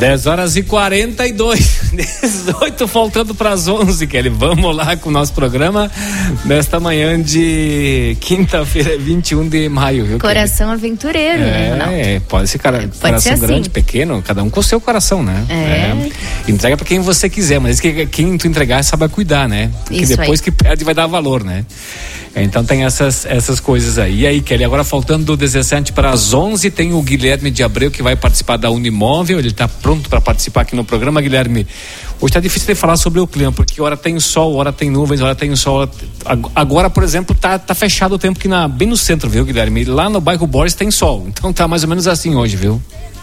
10h42, 18 faltando para as 11, Kelly. Vamos lá com o nosso programa nesta manhã de quinta-feira, 21 de maio, viu? Coração Kelly? Aventureiro, né, Ronaldo? Pode ser coração ser grande, assim. Pequeno, cada um com o seu coração, né? Entrega para quem você quiser, mas quem tu entregar sabe cuidar, né? Porque isso depois aí. Que perde vai dar valor, né? Então tem essas coisas aí. E aí, Kelly, agora faltando 17 para as 11, tem o Guilherme de Abreu que vai participar da Unimóvel. Ele está pronto para participar aqui no programa. Guilherme, hoje tá difícil de falar sobre o clima, porque hora tem sol, hora tem nuvens, hora tem sol. Agora, por exemplo, tá fechado o tempo aqui bem no centro, viu, Guilherme? Lá no bairro Borges tem sol, então tá mais ou menos assim hoje, viu?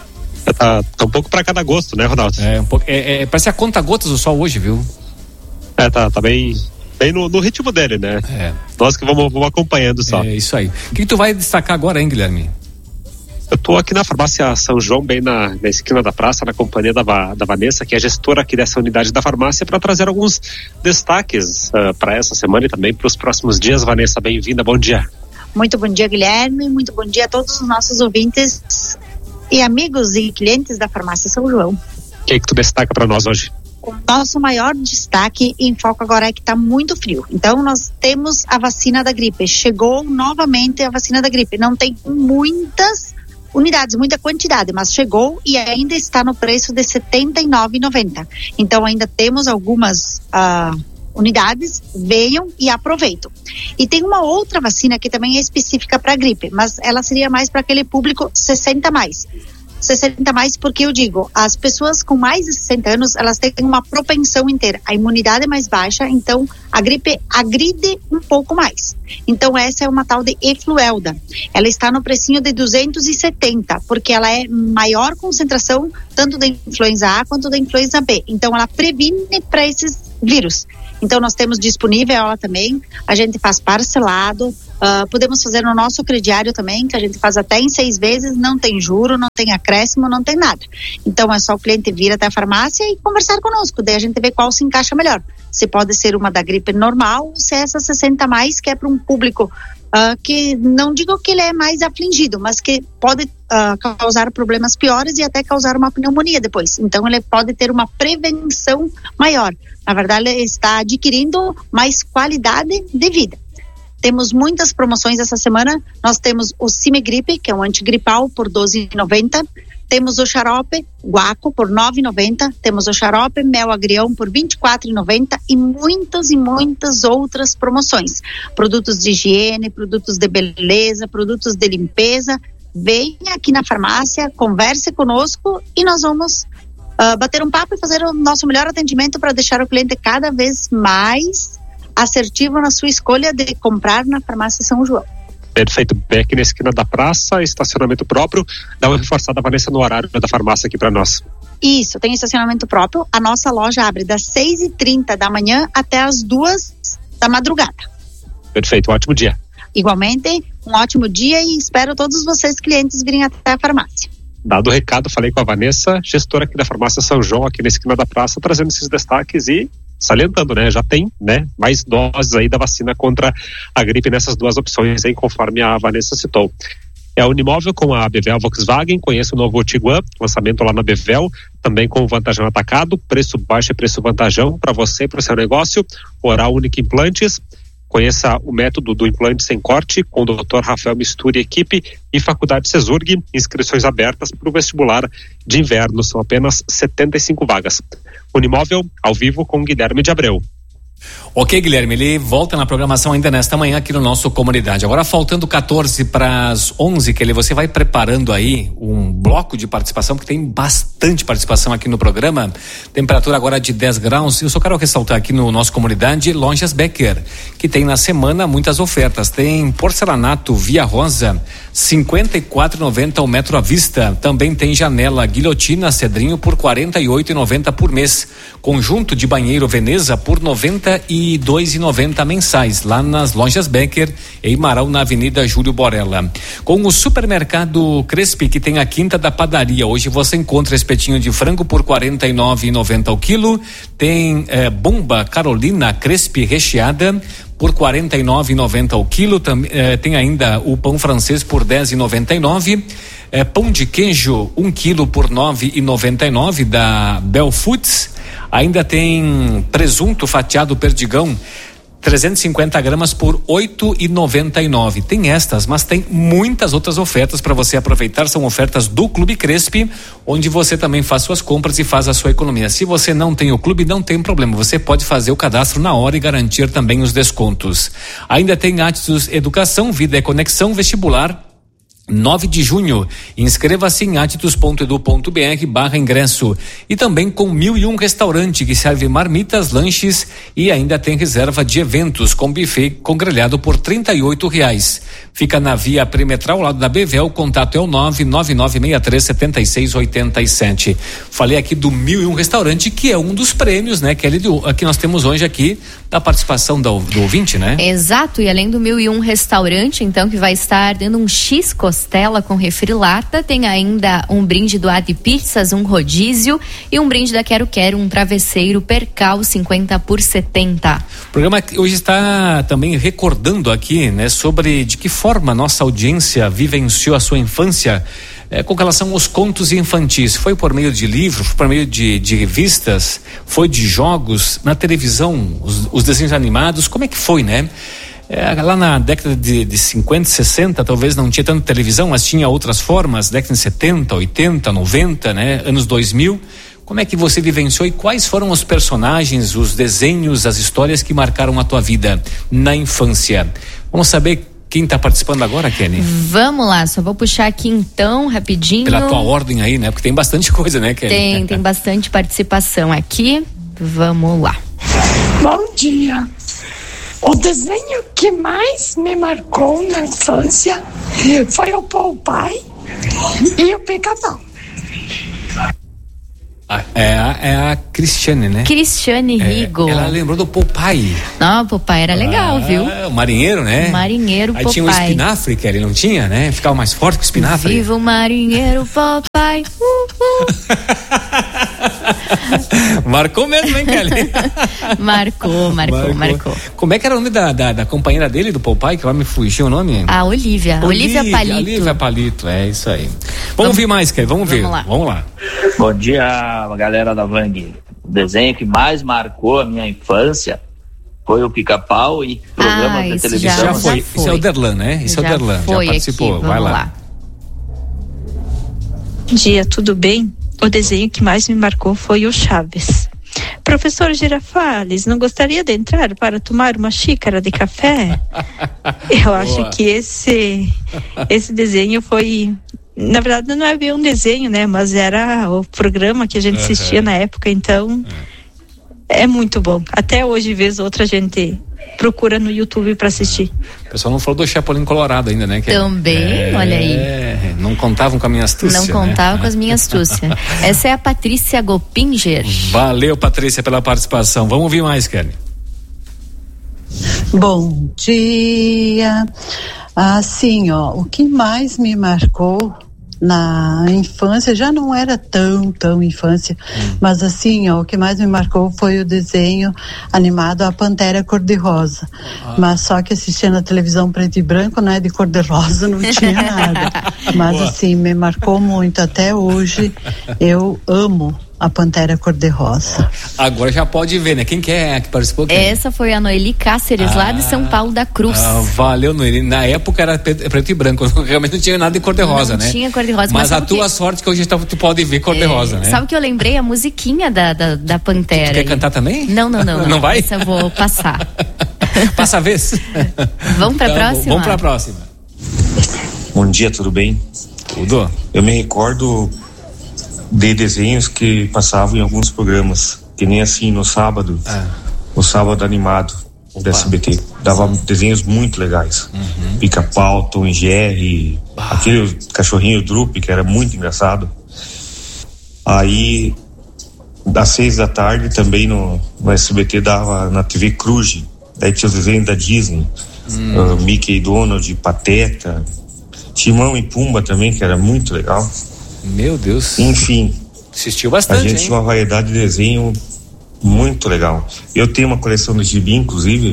Tá um pouco para cada gosto, né, Ronaldo? Parece a conta-gotas o sol hoje, viu? Tá bem no ritmo dele, né? Nós que vamos acompanhando só. É isso aí. O que tu vai destacar agora, hein, Guilherme? Eu tô aqui na farmácia São João, bem na esquina da praça, na companhia da Vanessa, que é gestora aqui dessa unidade da farmácia, para trazer alguns destaques para essa semana e também para os próximos dias. Vanessa, bem-vinda, bom dia. Muito bom dia, Guilherme, muito bom dia a todos os nossos ouvintes e amigos e clientes da farmácia São João. O que tu destaca para nós hoje? O nosso maior destaque em foco agora é que está muito frio. Então nós temos a vacina da gripe. Chegou novamente a vacina da gripe. Não tem muitas unidades, muita quantidade, mas chegou e ainda está no preço de R$ 79,90. Então ainda temos algumas unidades, venham e aproveitem. E tem uma outra vacina que também é específica para gripe, mas ela seria mais para aquele público 60 mais. 60 mais porque eu digo, as pessoas com mais de 60 anos, elas têm uma propensão inteira, a imunidade é mais baixa, então a gripe agride um pouco mais. Então essa é uma tal de Efluelda, ela está no precinho de 270, porque ela é maior concentração tanto da influenza A quanto da influenza B, então ela previne para esses vírus. Então nós temos disponível ela também, a gente faz parcelado, podemos fazer no nosso crediário também, que a gente faz até em 6 vezes, não tem juro, não tem acréscimo, não tem nada. Então é só o cliente vir até a farmácia e conversar conosco, daí a gente vê qual se encaixa melhor. Se pode ser uma da gripe normal, ou se é essa 60 mais, que é para um público que não digo que ele é mais afligido, mas que pode causar problemas piores e até causar uma pneumonia depois. Então ele pode ter uma prevenção maior. Na verdade, ele está adquirindo mais qualidade de vida. Temos muitas promoções essa semana. Nós temos o Cimegripe, que é um antigripal, por R$ 12,90. Temos o xarope Guaco por R$ 9,90. Temos o xarope Mel Agrião por R$ 24,90 e muitas outras promoções. Produtos de higiene, produtos de beleza, produtos de limpeza. Venha aqui na farmácia, converse conosco e nós vamos bater um papo e fazer o nosso melhor atendimento para deixar o cliente cada vez mais assertivo na sua escolha de comprar na farmácia São João. Perfeito, bem aqui na esquina da praça, estacionamento próprio. Dá uma reforçada, Vanessa, no horário da farmácia aqui para nós. Isso, tem estacionamento próprio. A nossa loja abre das 6h30 da manhã até as 2 da madrugada. Perfeito, um ótimo dia. Igualmente, um ótimo dia e espero todos vocês clientes virem até a farmácia. Dado o recado, falei com a Vanessa, gestora aqui da farmácia São João, aqui na esquina da praça, trazendo esses destaques e salientando, né? Já tem, né? Mais doses aí da vacina contra a gripe nessas duas opções, hein? Conforme a Vanessa citou. É a Unimóvel com a Bevel Volkswagen, conheça o novo Tiguan, lançamento lá na Bevel, também com Vantajão Atacado, preço baixo e preço vantajão para você e para o seu negócio. Oral Única Implantes, conheça o método do implante sem corte com o Dr. Rafael Misturi e equipe e Faculdade Cesurg, inscrições abertas para o vestibular de inverno, são apenas 75 vagas. Unimóvel, ao vivo com Guilherme de Abreu. Ok, Guilherme, ele volta na programação ainda nesta manhã aqui no nosso Comunidade. Agora faltando 14 para as 11, que você vai preparando aí um bloco de participação, porque tem bastante participação aqui no programa. Temperatura agora de 10 graus. Eu só quero ressaltar aqui no nosso Comunidade Lojas Becker, que tem na semana muitas ofertas. Tem porcelanato Via Rosa, R$ 54,90 o metro à vista. Também tem janela guilhotina Cedrinho por R$ 48,90 por mês. Conjunto de banheiro Veneza por R$ 92,90 mensais, lá nas Lojas Becker, em Marau, na Avenida Júlio Borella. Com o supermercado Crespi, que tem a quinta da padaria, hoje você encontra espetinho de frango por R$ 49,90 o quilo. Tem bomba Carolina Crespi recheada por R$ 49,90 o quilo. Tem ainda o pão francês por R$ 10,99. Pão de queijo 1 quilo por R$ 9,99 da Bel Foods. Ainda tem presunto fatiado Perdigão 350 gramas por R$ 8,99. Tem estas, mas tem muitas outras ofertas para você aproveitar. São ofertas do Clube Crespi, onde você também faz suas compras e faz a sua economia. Se você não tem o clube, não tem problema. Você pode fazer o cadastro na hora e garantir também os descontos. Ainda tem Atitudes Educação, Vida e Conexão, vestibular 9 de junho. Inscreva-se em atitus.edu.br/ingresso. E também com 1001 Restaurante, que serve marmitas, lanches e ainda tem reserva de eventos com buffet com grelhado por R$ 38. Fica na Via Perimetral, ao lado da Bevel. O contato é o 999637687. Falei aqui do 1001 Restaurante, que é um dos prêmios, né, que nós temos hoje aqui, da participação do ouvinte, né? Exato, e além do 1001 Restaurante, então, que vai estar dando um X costela com refri lata, tem ainda um brinde do Ad Pizzas, um rodízio, e um brinde da Quero Quero, um travesseiro Percal 50 por 70. O programa hoje está também recordando aqui, né, sobre de que forma a nossa audiência vivenciou a sua infância com relação aos contos infantis. Foi por meio de livros, foi por meio de revistas, foi de jogos, na televisão, os desenhos animados, como é que foi, né? Lá na década de 50, 60, talvez não tinha tanta televisão, mas tinha outras formas, década de 70, 80, 90, né? Anos 2000. Como é que você vivenciou e quais foram os personagens, os desenhos, as histórias que marcaram a tua vida na infância? Vamos saber quem está participando agora, Kenny? Vamos lá, só vou puxar aqui então, rapidinho. Pela tua ordem aí, né? Porque tem bastante coisa, né, Kenny? Tem bastante participação aqui. Vamos lá. Bom dia. O desenho que mais me marcou na infância foi o Popeye e o Pica-Pau. É a Cristiane, né? Cristiane Rigo. Ela lembrou do Popeye. Não, o Popeye era legal, viu? O marinheiro, né? O marinheiro Aí Popeye. tinha o espinafre, que ele não tinha, né? Ficava mais forte que o espinafre. Viva o marinheiro Popeye. Marcou mesmo, hein, Kelly? Marcou. Como é que era o nome da companheira dele, do Popeye, que agora me fugiu o nome? A Olivia Palito. Olivia Palito, é isso aí. Vamos ouvir mais, Kelly, vamos lá. Bom dia, galera da Vang. O desenho que mais marcou a minha infância foi o Pica-Pau e programas de televisão. Já foi. Isso é o Derlan, né? Isso é o Derlan, já participou. Aqui, vai lá. Bom dia, tudo bem? O desenho que mais me marcou foi o Chaves. Professor Girafales, não gostaria de entrar para tomar uma xícara de café? Eu acho que esse desenho foi... Na verdade não é bem um desenho, né? Mas era o programa que a gente assistia na época, então é muito bom. Até hoje, vez outra, a gente procura no YouTube para assistir. O pessoal não falou do Chapolin Colorado ainda, né? Também, olha aí. Não contavam com a minha astúcia. Não contavam com as minhas astúcias. Essa é a Patrícia Gopinger. Valeu, Patrícia, pela participação. Vamos ouvir mais, Kelly. Bom dia. Assim, o que mais me marcou na infância, já não era tão infância, mas assim, o que mais me marcou foi o desenho animado A Pantera Cor-de-Rosa, mas só que assistia na televisão preto e branco, né, de cor-de-rosa não tinha nada, mas assim, me marcou muito, até hoje eu amo A Pantera Cor-de-Rosa. Agora já pode ver, né? Quem que é que participou? Essa foi a Noeli Cáceres, lá de São Paulo da Cruz. Valeu, Noeli. Na época era preto e branco, realmente não tinha nada de cor-de-rosa, né? Não tinha cor-de-rosa. Mas a tua sorte que hoje tu pode ver cor-de-rosa, né? Sabe que eu lembrei a musiquinha da Pantera. Tu quer cantar também? Não. Não vai? Essa eu vou passar. Passa a vez? Vamos pra próxima? Vamos pra próxima. Bom dia, tudo bem? Tudo. Eu me recordo de desenhos que passavam em alguns programas, que nem assim no sábado, o sábado animado da SBT, dava desenhos muito legais. Pica-Pau, Tom e Jerry, aquele cachorrinho Drup, que era muito engraçado. Aí às 6 da tarde também no SBT dava na TV Cruz, daí tinha os desenhos da Disney, Mickey e Donald, Pateta, Timão e Pumba também, que era muito legal. Meu Deus. Enfim, assistiu bastante, a gente tinha uma variedade de desenho muito legal. Eu tenho uma coleção de gibi, inclusive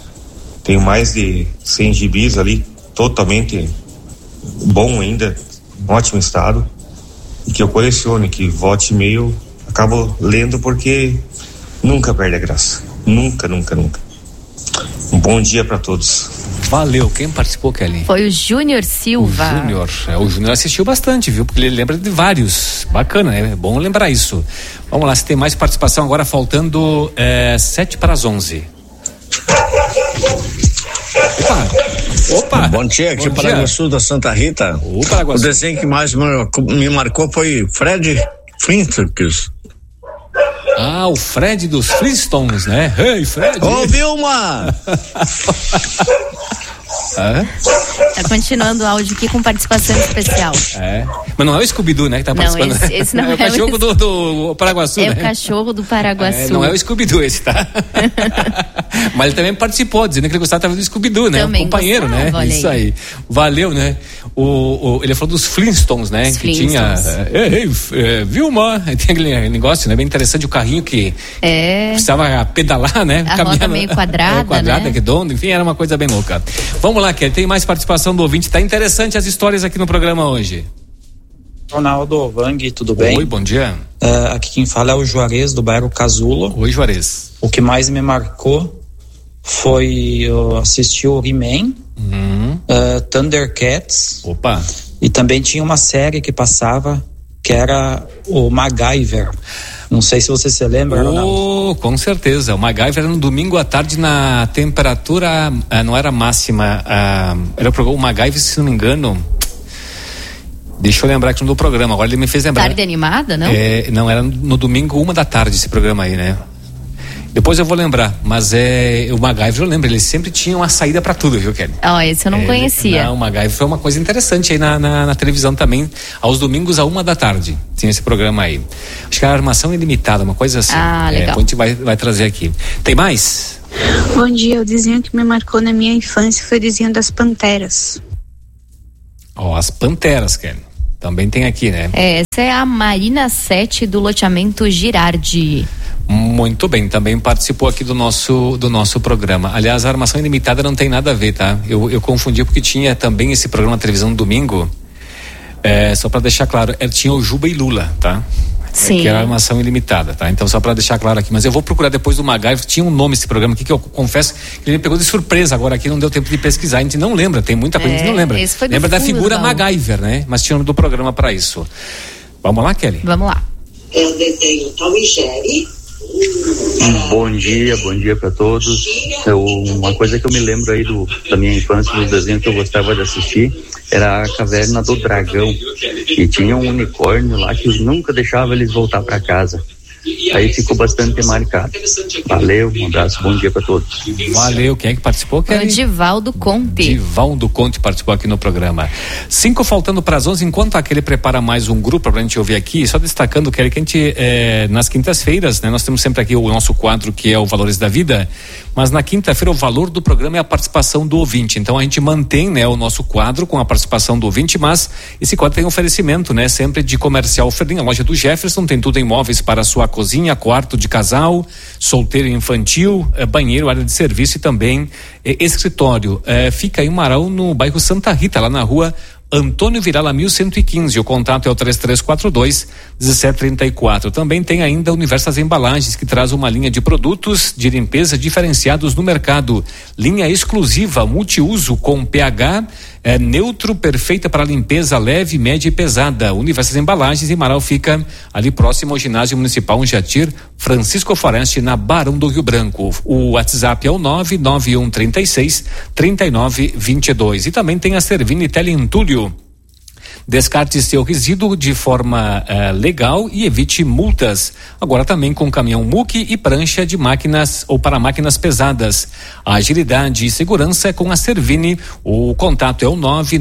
tenho mais de 100 gibis ali, totalmente bom ainda, ótimo estado, e que eu coleciono, que volte e meio acabo lendo porque nunca perde a graça. Nunca. Um bom dia para todos. Valeu. Quem participou, Kelly? Foi o Júnior Silva. O Júnior assistiu bastante, viu? Porque ele lembra de vários. Bacana, é bom lembrar isso. Vamos lá, se tem mais participação agora, faltando 7:11. Opa! Bom dia, aqui Paraguaçu da Santa Rita. O desenho que mais me marcou foi Fred Flintstones. Ah, o Fred dos Flintstones, né? Hey, Fred! Ô, Vilma! Tá continuando o áudio aqui com participação especial. Mas não é o Scooby-Doo, né, que tá participando. Não, esse não é o cachorro do Paraguaçu, né? É o cachorro do Paraguaçu. Não é o Scooby-Doo esse, tá? Mas ele também participou, dizendo que ele gostava do Scooby-Doo, né? Também o companheiro, gostava, né? Isso aí. Valeu, né? Ele falou dos Flintstones, né? Os que Flintstones. Tinha Vilma, tem aquele negócio, né? Bem interessante, o carrinho que precisava pedalar, né? A roda meio quadrada, né? Redondo, enfim, era uma coisa bem louca. Vamos lá, Kelly, tem mais participação do ouvinte, tá interessante as histórias aqui no programa hoje. Ronaldo, Wang, tudo bem? Oi, bom dia. Aqui quem fala é o Juarez, do bairro Casulo. Oi, Juarez. O que mais me marcou foi eu assistir o He-Man, Thundercats. Opa. E também tinha uma série que passava que era o MacGyver. Não sei se você se lembra, Ronaldo. Com certeza. O MacGyver era no domingo à tarde na temperatura, não era máxima, era o MacGyver, se não me engano. Deixa eu lembrar aqui no programa, agora ele me fez lembrar. Tarde animada, não? Não, era no domingo 1:00 esse programa aí, né? Depois eu vou lembrar, mas o MacGyver, eu lembro, ele sempre tinha uma saída pra tudo, viu, Kelly? Esse eu não conhecia. Não, o MacGyver foi uma coisa interessante aí na televisão também, aos domingos à 1:00 tinha esse programa aí. Acho que era Armação Ilimitada, uma coisa assim. Legal. A gente vai trazer aqui. Tem mais? Bom dia, o desenho que me marcou na minha infância foi o desenho das Panteras. As Panteras, Kelly. Também tem aqui, né? Essa é a Marina 7 do loteamento Girardi. Muito bem, também participou aqui do nosso programa. Aliás, a Armação Ilimitada não tem nada a ver, tá? Eu confundi porque tinha também esse programa na televisão no domingo. Só para deixar claro, tinha o Juba e Lula, tá? Sim. Que era a Armação Ilimitada, tá? Então, só para deixar claro aqui, mas eu vou procurar depois do MacGyver, tinha um nome esse programa aqui que eu confesso que ele me pegou de surpresa agora aqui, não deu tempo de pesquisar, a gente não lembra, tem muita coisa que a gente não lembra. Lembra da figura MacGyver, né? Mas tinha o nome do programa para isso. Vamos lá, Kelly? Vamos lá. É o desenho Tom e Jerry. Bom dia para todos. Uma coisa que eu me lembro aí da minha infância, dos desenhos que eu gostava de assistir, era a Caverna do Dragão, e tinha um unicórnio lá que nunca deixava eles voltar para casa. Aí ficou bastante marcado. Valeu, um abraço, bom dia para todos. Valeu, quem é que participou? Foi o Divaldo Conte. Divaldo Conte participou aqui no programa. 5 faltando para as 11, enquanto aquele prepara mais um grupo pra gente ouvir aqui, só destacando que a gente, nas quintas-feiras, né, nós temos sempre aqui o nosso quadro que é o Valores da Vida, mas na quinta-feira o valor do programa é a participação do ouvinte, então a gente mantém, né, o nosso quadro com a participação do ouvinte, mas esse quadro tem oferecimento, né, sempre de Comercial Ferdim, a loja do Jefferson, tem tudo em móveis para a sua cozinha, quarto de casal, solteiro e infantil, banheiro, área de serviço e também escritório. Fica em Marau, no bairro Santa Rita, lá na rua Antônio Virala 1115, o contato é o 3342-1734. Também tem ainda o Universo das Embalagens, que traz uma linha de produtos de limpeza diferenciados no mercado, linha exclusiva, multiuso com pH neutro, perfeita para limpeza leve, média e pesada. Universo das Embalagens em Marau fica ali próximo ao ginásio municipal Jatir Francisco Foreste, na Barão do Rio Branco. O WhatsApp é o 99136-3922. E também tem a Servini Teleentulho. Descarte seu resíduo de forma legal e evite multas. Agora também com caminhão muque e prancha de máquinas ou para máquinas pesadas. A agilidade e segurança é com a Servini. O contato é o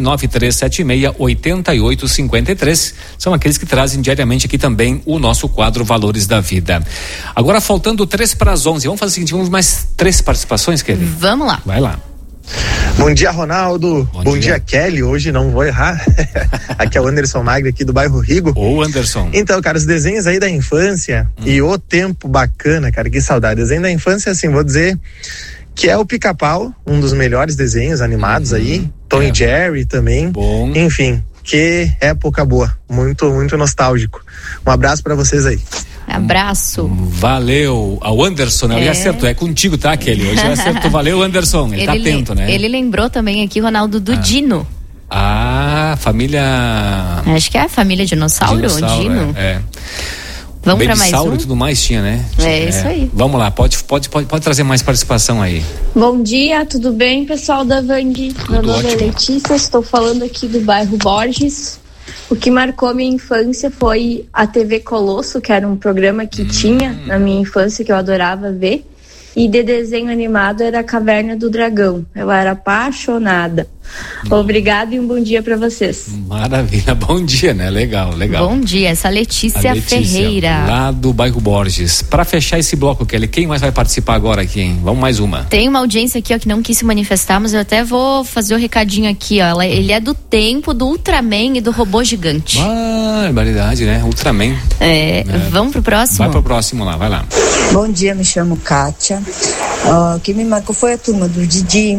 99376-8853. São aqueles que trazem diariamente aqui também o nosso quadro Valores da Vida. Agora faltando 3 para as 11. Vamos fazer o seguinte, vamos mais 3 participações, Kevin? Vamos lá. Vai lá. Bom dia, Ronaldo. Bom dia, Kelly. Hoje não vou errar. Aqui é o Anderson Magre, aqui do bairro Rigo. Ô, Anderson. Então, cara, os desenhos aí da infância e o tempo bacana, cara, que saudade. Desenho da infância, assim, vou dizer que é o Pica-Pau, um dos melhores desenhos animados aí. Tom e Jerry também. Bom. Enfim, Que época boa, muito, muito nostálgico. Um abraço para vocês aí. Abraço. Valeu. Ao Anderson, né? Ele acertou, é contigo, tá, Kelly? Hoje ele acertou. Valeu, Anderson. Ele tá atento, né? Ele lembrou também aqui, Ronaldo, do Dino. Família... Acho que é a família Dinossauro, o Dino. Vamos para mais um? E tudo mais tinha, né? Isso aí. Vamos lá, pode trazer mais participação aí. Bom dia, tudo bem, pessoal da Vang? Meu nome é Letícia, estou falando aqui do bairro Borges. O que marcou a minha infância foi a TV Colosso, que era um programa que tinha na minha infância, que eu adorava ver. E de desenho animado era a Caverna do Dragão. Eu era apaixonada. Obrigada e um bom dia para vocês. Maravilha, bom dia, né? Legal. Bom dia, essa Letícia Ferreira. Lá do bairro Borges. Para fechar esse bloco, Kelly, quem mais vai participar agora aqui, hein? Vamos mais uma. Tem uma audiência aqui, ó, que não quis se manifestar, mas eu até vou fazer o recadinho aqui, ó. Ele é do tempo do Ultraman e do robô gigante. Barbaridade, né? Ultraman. Vamos pro próximo? Vai pro próximo lá, vai lá. Bom dia, me chamo Kátia. O que me marcou foi a turma do Didi,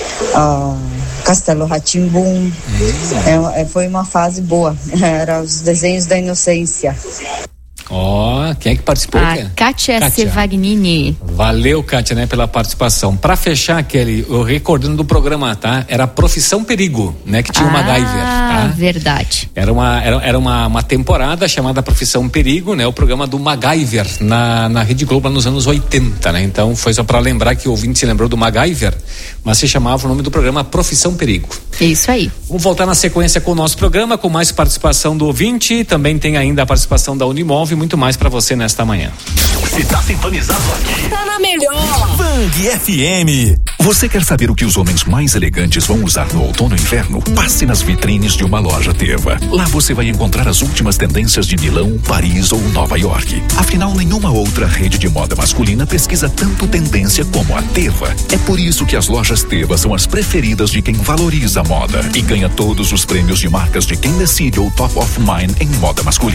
Castelo Rá-Tim-Bum. Foi uma fase boa. Era os desenhos da inocência. Quem é que participou? Kátia Sevagnini. Valeu, Kátia, né, pela participação. Pra fechar, Kelly, eu recordando do programa, tá? Era Profissão Perigo, né, que tinha o MacGyver, tá? Verdade. Era uma temporada chamada Profissão Perigo, né, o programa do MacGyver na Rede Globo nos anos 80, né? Então foi só pra lembrar que o ouvinte se lembrou do MacGyver, mas se chamava o nome do programa Profissão Perigo. Isso aí. Vamos voltar na sequência com o nosso programa, com mais participação do ouvinte, também tem ainda a participação da Unimove, muito mais para você nesta manhã. Se tá sintonizado aqui, tá na melhor. Vang FM. Você quer saber o que os homens mais elegantes vão usar no outono e inverno? Passe nas vitrines de uma loja Teva. Lá você vai encontrar as últimas tendências de Milão, Paris ou Nova York. Afinal, nenhuma outra rede de moda masculina pesquisa tanto tendência como a Teva. É por isso que as lojas Teva são as preferidas de quem valoriza a moda e ganha todos os prêmios de marcas de quem decide o Top of Mind em moda masculina.